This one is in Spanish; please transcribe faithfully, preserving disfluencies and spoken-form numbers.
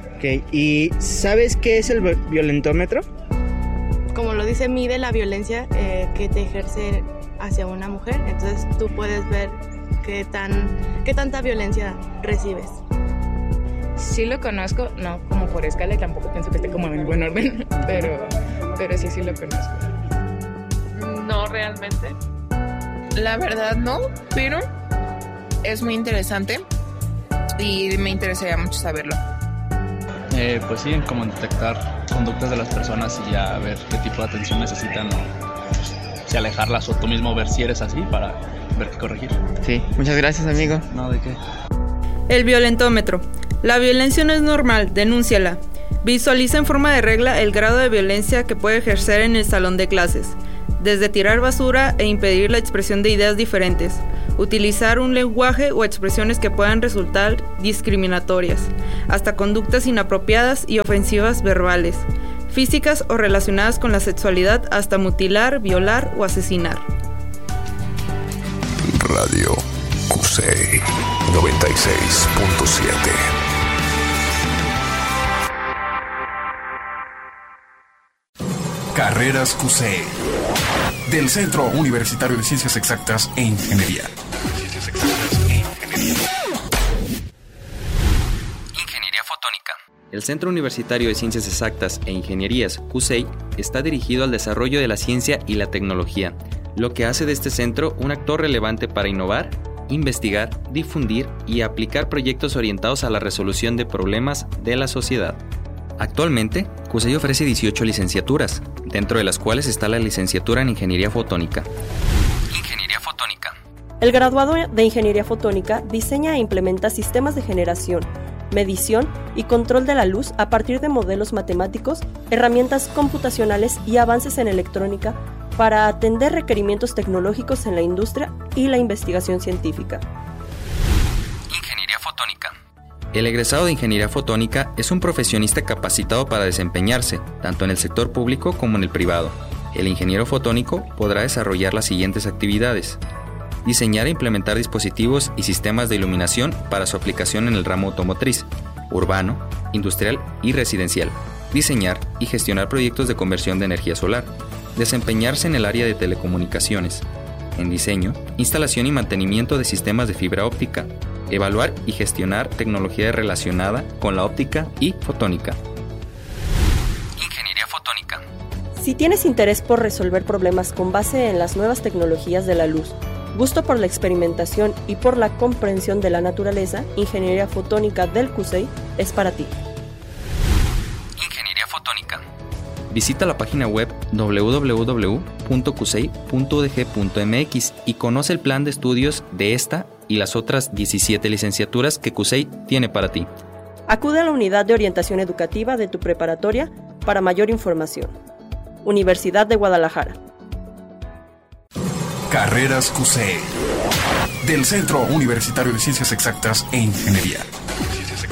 Ok, ¿y sabes qué es el violentómetro? Como lo dice, mide la violencia eh, que te ejerce hacia una mujer, entonces tú puedes ver qué tan qué tanta violencia recibes. Sí lo conozco, no como por escala, tampoco pienso que esté como en buen orden, pero, pero sí, sí lo conozco. No realmente. La verdad no, pero es muy interesante y me interesaría mucho saberlo. Eh, pues sí, como detectar conductas de las personas y ya ver qué tipo de atención necesitan, o pues, si alejarlas o tú mismo ver si eres así para ver qué corregir. Sí, muchas gracias, amigo. No, ¿de qué? El violentómetro. La violencia no es normal, denúnciala. Visualiza en forma de regla el grado de violencia que puede ejercer en el salón de clases, desde tirar basura e impedir la expresión de ideas diferentes, utilizar un lenguaje o expresiones que puedan resultar discriminatorias, hasta conductas inapropiadas y ofensivas verbales, físicas o relacionadas con la sexualidad, hasta mutilar, violar o asesinar. Radio Cusey noventa y seis punto siete. Carreras Cusey, del Centro Universitario de Ciencias Exactas e Ingeniería. Ciencias Exactas e Ingeniería. Ingeniería fotónica. El Centro Universitario de Ciencias Exactas e Ingenierías, Cusey, está dirigido al desarrollo de la ciencia y la tecnología, lo que hace de este centro un actor relevante para innovar, investigar, difundir y aplicar proyectos orientados a la resolución de problemas de la sociedad. Actualmente, Cusey ofrece dieciocho licenciaturas, dentro de las cuales está la licenciatura en Ingeniería Fotónica. Ingeniería Fotónica. El graduado de Ingeniería Fotónica diseña e implementa sistemas de generación, medición y control de la luz a partir de modelos matemáticos, herramientas computacionales y avances en electrónica para atender requerimientos tecnológicos en la industria y la investigación científica. Ingeniería Fotónica. El egresado de Ingeniería Fotónica es un profesionista capacitado para desempeñarse, tanto en el sector público como en el privado. El ingeniero fotónico podrá desarrollar las siguientes actividades: diseñar e implementar dispositivos y sistemas de iluminación para su aplicación en el ramo automotriz, urbano, industrial y residencial. Diseñar y gestionar proyectos de conversión de energía solar. Desempeñarse en el área de telecomunicaciones. En diseño, instalación y mantenimiento de sistemas de fibra óptica. Evaluar y gestionar tecnología relacionada con la óptica y fotónica. Ingeniería Fotónica. Si tienes interés por resolver problemas con base en las nuevas tecnologías de la luz, gusto por la experimentación y por la comprensión de la naturaleza, Ingeniería Fotónica del Cusey es para ti. Ingeniería Fotónica. Visita la página web doble u doble u doble u punto cusey punto u d g punto m x y conoce el plan de estudios de esta y las otras diecisiete licenciaturas que Cusey tiene para ti. Acude a la unidad de orientación educativa de tu preparatoria para mayor información. Universidad de Guadalajara. Carreras Cusey, del Centro Universitario de Ciencias Exactas e Ingeniería.